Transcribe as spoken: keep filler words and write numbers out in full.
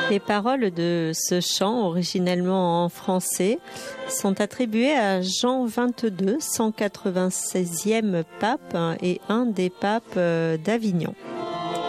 Les paroles de ce chant, originellement en français, sont attribuées à Jean vingt-deux, cent quatre-vingt-seizième pape et un des papes d'Avignon.